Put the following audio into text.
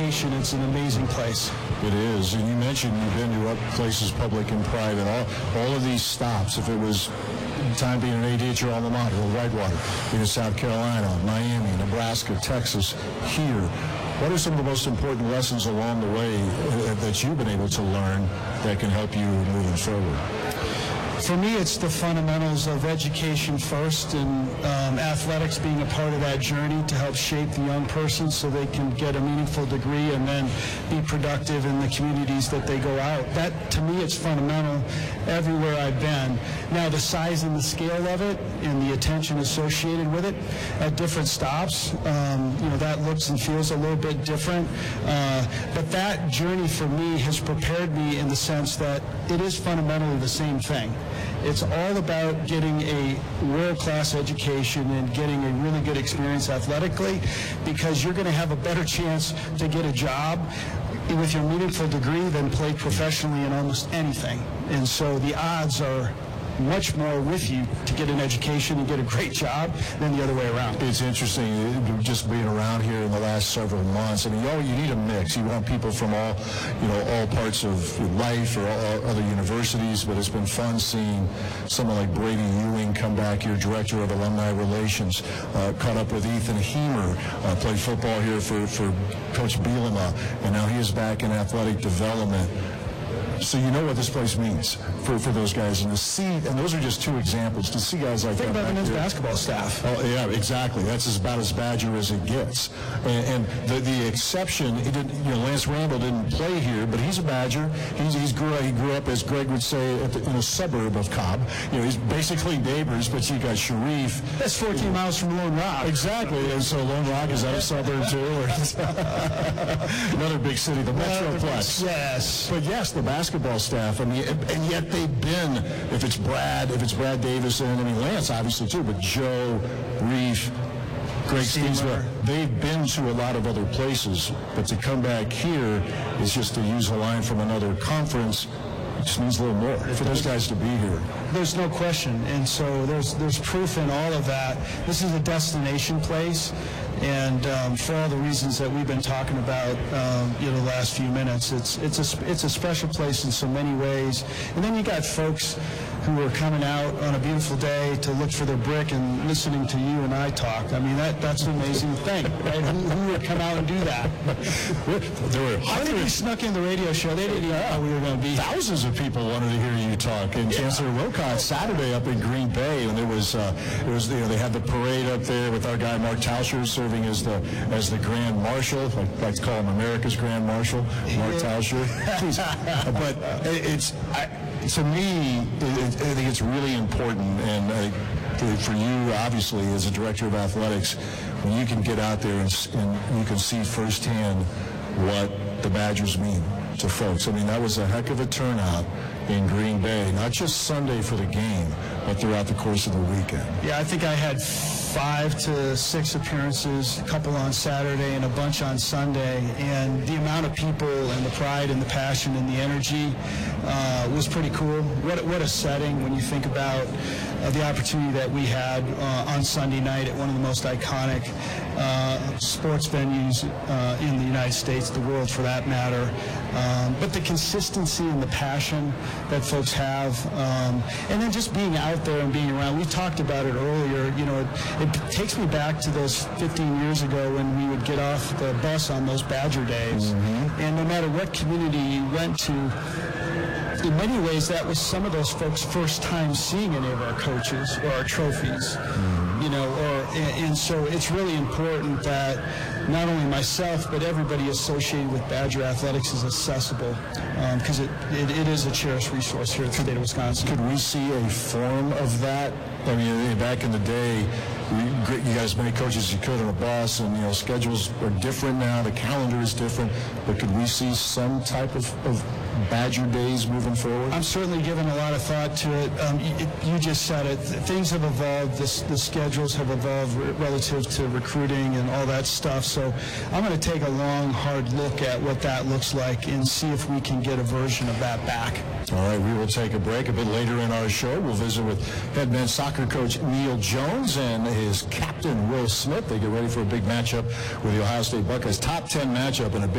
education, it's an amazing place. It is, and you mentioned you've been to places public and private. All of these stops, if it was time being an AD at your alma mater, or Whitewater, in South Carolina, Miami, Nebraska, Texas, here, what are some of the most important lessons along the way that you've been able to learn that can help you moving forward? For me, it's the fundamentals of education first, and athletics being a part of that journey to help shape the young person so they can get a meaningful degree and then be productive in the communities that they go out. That, to me, it's fundamental everywhere I've been. Now, the size and the scale of it and the attention associated with it at different stops, that looks and feels a little bit different. But that journey for me has prepared me in the sense that it is fundamentally the same thing. It's all about getting a world-class education and getting a really good experience athletically, because you're going to have a better chance to get a job with your meaningful degree than play professionally in almost anything. And so the odds are much more with you to get an education and get a great job than the other way around. It's interesting just being around here in the last several months. I mean, you need a mix. You want people from all parts of life or all other universities, but it's been fun seeing someone like Brady Ewing come back here, Director of Alumni Relations, caught up with Ethan Hemer, played football here for Coach Bielema, and now he is back in athletic development. So you know what this place means for those guys, and those are just two examples. To see guys like that. Think about the men's basketball staff. Oh yeah, exactly. That's about as Badger as it gets. And the exception, Lance Randall didn't play here, but he's a Badger. He grew up, as Greg would say, in a suburb of Cobb. He's basically neighbors, but you got Sharif. That's 14 miles from Lone Rock. Exactly. And so Lone Rock, is that a suburb too? Or another big city, the Metroplex. Yes. But yes, the basketball staff, and yet they've been, if it's Brad Davison, Lance obviously too, but Joe, Reef, Greg Steensma, they've been to a lot of other places, but to come back here is just, to use a line from another conference, it just means a little more for those guys to be here. There's no question, and so there's proof in all of that. This is a destination place, and for all the reasons that we've been talking about, the last few minutes, it's a special place in so many ways. And then you got folks who are coming out on a beautiful day to look for their brick and listening to you and I talk. I mean, that's an amazing thing, right? Who would come out and do that? There were I think we snuck in the radio show. They didn't even know we were going to be. Thousands of people wanted to hear you talk. And Chancellor Wilcott Saturday up in Green Bay, and they had the parade up there with our guy Mark Tauscher serving as the Grand Marshal. I like to call him America's Grand Marshal, Mark Tauscher. But to me, I think it's really important, and for you, obviously, as a director of athletics, when you can get out there and you can see firsthand what the Badgers mean to folks. I mean, that was a heck of a turnout in Green Bay, not just Sunday for the game, but throughout the course of the weekend. Yeah, I think I had 5 to 6 appearances, a couple on Saturday and a bunch on Sunday, and the amount of people and the pride and the passion and the energy was pretty cool. What a setting when you think about the opportunity that we had on Sunday night at one of the most iconic sports venues in the United States, the world for that matter. But the consistency and the passion that folks have, and then just being out there and being around. We talked about it earlier. It takes me back to those 15 years ago when we would get off the bus on those Badger days. Mm-hmm. And no matter what community you went to, in many ways, that was some of those folks' first time seeing any of our coaches or our trophies. Mm-hmm. And so it's really important that not only myself, but everybody associated with Badger Athletics is accessible, because it is a cherished resource here in the state of Wisconsin. Could we see a form of that? I mean, back in the day, you got as many coaches as you could on a bus, and schedules are different now. The calendar is different, but could we see some type of Badger days moving forward? I'm certainly giving a lot of thought to it. You just said it. Things have evolved. The schedules have evolved relative to recruiting and all that stuff. So I'm going to take a long, hard look at what that looks like and see if we can get a version of that back. All right, we will take a break. A bit later in our show, we'll visit with head men's soccer coach Neil Jones and his captain Will Smith. They get ready for a big matchup with the Ohio State Buckeyes. Top 10 matchup and a big